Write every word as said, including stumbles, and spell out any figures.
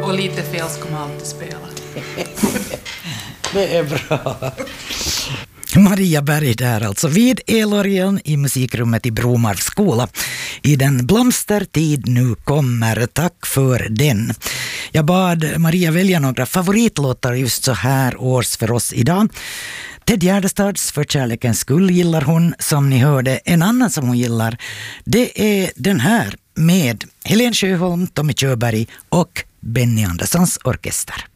går lite fel ska man alltid spela. Det är bra. Maria Berg där alltså vid Elorgen i musikrummet i Bromarvs skola. I den blomstertid nu kommer, tack för den. Jag bad Maria välja några favoritlåtar just så här års för oss idag. Ted Gärdestads För kärlekens skull gillar hon, som ni hörde. En annan som hon gillar, det är den här med Helen Sjöholm, Tommy Körberg och Benny Anderssons orkester.